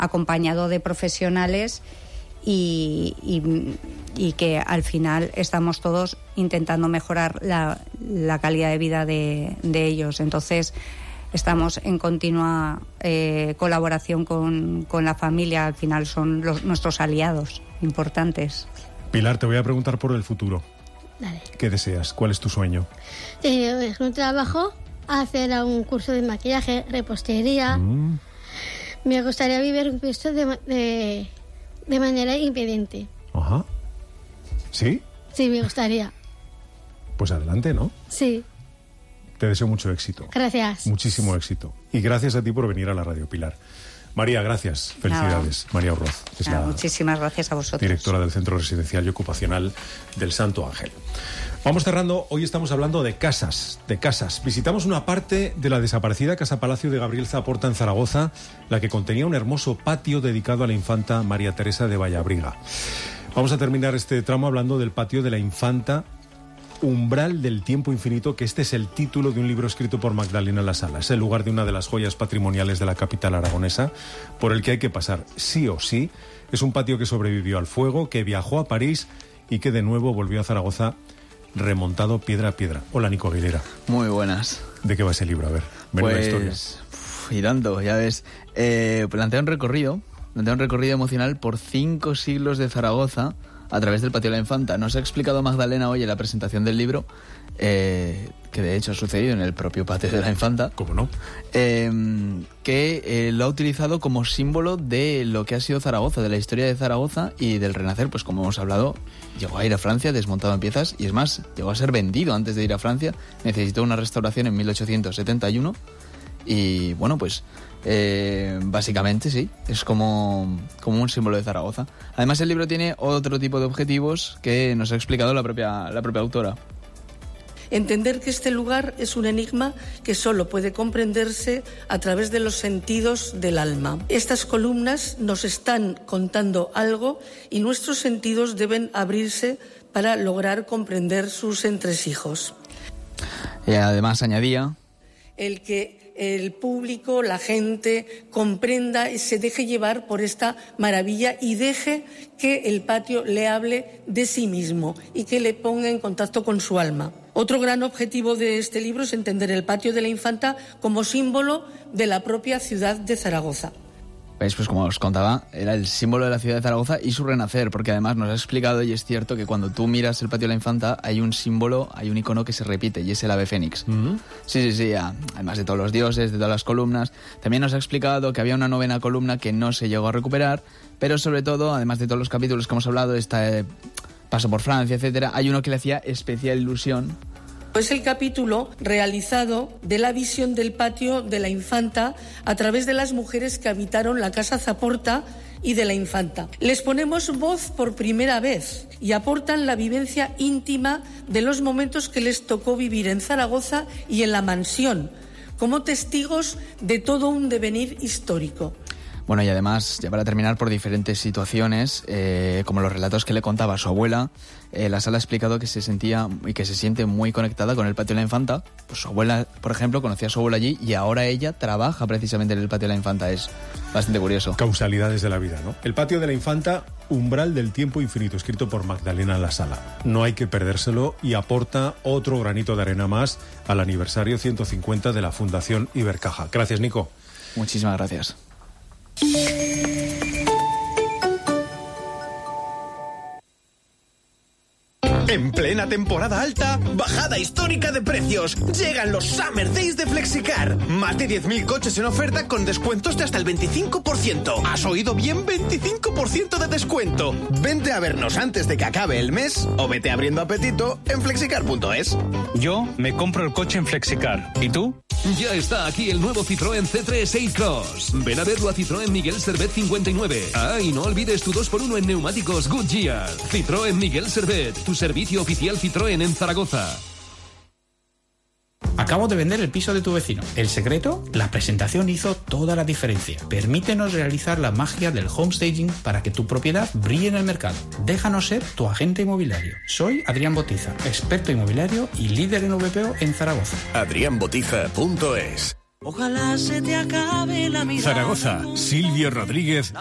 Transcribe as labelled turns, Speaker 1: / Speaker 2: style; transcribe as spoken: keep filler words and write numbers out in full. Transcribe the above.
Speaker 1: acompañado de profesionales y, y, y que al final estamos todos intentando mejorar la, la calidad de vida de, de ellos. Entonces estamos en continua eh, colaboración con, con la familia. Al final son los, nuestros aliados importantes.
Speaker 2: Pilar, te voy a preguntar por el futuro.
Speaker 3: Dale.
Speaker 2: ¿Qué deseas? ¿Cuál es tu sueño?
Speaker 3: Eh, un trabajo, hacer un curso de maquillaje, repostería. Mm. Me gustaría vivir un piso de, de, de manera independiente.
Speaker 2: Ajá. ¿Sí?
Speaker 3: Sí, me gustaría.
Speaker 2: Pues adelante, ¿no?
Speaker 3: Sí.
Speaker 2: Te deseo mucho éxito.
Speaker 3: Gracias.
Speaker 2: Muchísimo éxito. Y gracias a ti por venir a la radio, Pilar. María, gracias. Felicidades. Nada. María Orroz, es
Speaker 1: Nada,
Speaker 2: la
Speaker 1: muchísimas gracias a vosotros.
Speaker 2: Directora del Centro Residencial y Ocupacional del Santo Ángel. Vamos cerrando. Hoy estamos hablando de casas, de casas. Visitamos una parte de la desaparecida Casa Palacio de Gabriel Zaporta en Zaragoza, la que contenía un hermoso patio dedicado a la infanta María Teresa de Vallabriga. Vamos a terminar este tramo hablando del patio de la infanta Umbral del Tiempo Infinito, que este es el título de un libro escrito por Magdalena Lasala. Es el lugar de una de las joyas patrimoniales de la capital aragonesa, por el que hay que pasar sí o sí. Es un patio que sobrevivió al fuego, que viajó a París y que de nuevo volvió a Zaragoza remontado piedra a piedra. Hola, Nico Aguilera.
Speaker 4: Muy buenas.
Speaker 2: ¿De qué va ese libro? A ver, menuda
Speaker 4: pues,
Speaker 2: historia.
Speaker 4: Uf, y tanto, ya ves. Eh, plantea un recorrido, plantea un recorrido emocional por cinco siglos de Zaragoza a través del patio de la infanta. Nos ha explicado Magdalena hoy en la presentación del libro, eh, que de hecho ha sucedido en el propio patio de la infanta.
Speaker 2: ¿Cómo no?
Speaker 4: Eh, que eh, lo ha utilizado como símbolo de lo que ha sido Zaragoza, de la historia de Zaragoza y del Renacer. Pues como hemos hablado, llegó a ir a Francia desmontado en piezas y es más, llegó a ser vendido antes de ir a Francia. Necesitó una restauración en mil ochocientos setenta y uno y bueno, pues Eh, básicamente sí, es como, como un símbolo de Zaragoza. Además el libro tiene otro tipo de objetivos que nos ha explicado la propia, la propia autora.
Speaker 5: Entender que este lugar es un enigma que solo puede comprenderse a través de los sentidos del alma. Estas columnas nos están contando algo y nuestros sentidos deben abrirse para lograr comprender sus entresijos.
Speaker 4: Y además añadía
Speaker 5: el que el público, la gente, comprenda y se deje llevar por esta maravilla y deje que el patio le hable de sí mismo y que le ponga en contacto con su alma. Otro gran objetivo de este libro es entender el patio de la infanta como símbolo de la propia ciudad de Zaragoza.
Speaker 4: Pues, pues como os contaba, era el símbolo de la ciudad de Zaragoza y su renacer, porque además nos ha explicado, y es cierto, que cuando tú miras el patio de la infanta hay un símbolo, hay un icono que se repite, y es el ave fénix. Uh-huh. Sí, sí, sí, ya. Además de todos los dioses, de todas las columnas. También nos ha explicado que había una novena columna que no se llegó a recuperar, pero sobre todo, además de todos los capítulos que hemos hablado, este paso por Francia, etcétera, hay uno que le hacía especial ilusión.
Speaker 5: Es el capítulo realizado de la visión del patio de la infanta a través de las mujeres que habitaron la Casa Zaporta y de la infanta. Les ponemos voz por primera vez y aportan la vivencia íntima de los momentos que les tocó vivir en Zaragoza y en la mansión, como testigos de todo un devenir histórico.
Speaker 4: Bueno, y además, ya para terminar, por diferentes situaciones, eh, como los relatos que le contaba a su abuela, eh, Lasala ha explicado que se sentía y que se siente muy conectada con el patio de la infanta. Pues su abuela, por ejemplo, conocía a su abuela allí y ahora ella trabaja precisamente en el patio de la infanta. Es bastante curioso.
Speaker 2: Causalidades de la vida, ¿no? El patio de la infanta, Umbral del Tiempo Infinito, escrito por Magdalena Lasala. No hay que perdérselo y aporta otro granito de arena más al aniversario ciento cincuenta de la Fundación Ibercaja. Gracias, Nico.
Speaker 4: Muchísimas gracias.
Speaker 6: En plena temporada alta, bajada histórica de precios. Llegan los Summer Days de Flexicar. Más de diez mil coches en oferta con descuentos de hasta el veinticinco por ciento. ¿Has oído bien? veinticinco por ciento de descuento. Vente a vernos antes de que acabe el mes o vete abriendo apetito en flexicar punto es.
Speaker 7: Yo me compro el coche en Flexicar. ¿Y tú?
Speaker 8: Ya está aquí el nuevo Citroën C tres e-Cross. Ven a verlo a Citroën Miguel Servet cincuenta y nueve. Ah, y no olvides tu dos por uno en neumáticos Goodyear. Citroën Miguel Servet, tu servicio oficial Citroën en Zaragoza.
Speaker 9: Acabo de vender el piso de tu vecino. ¿El secreto? La presentación hizo toda la diferencia. Permítenos realizar la magia del homestaging para que tu propiedad brille en el mercado. Déjanos ser tu agente inmobiliario. Soy Adrián Botiza, experto inmobiliario y líder en V P O en Zaragoza.
Speaker 6: adrián botiza punto es.
Speaker 10: Ojalá se te acabe la mirada.
Speaker 8: Zaragoza, Silvio Rodríguez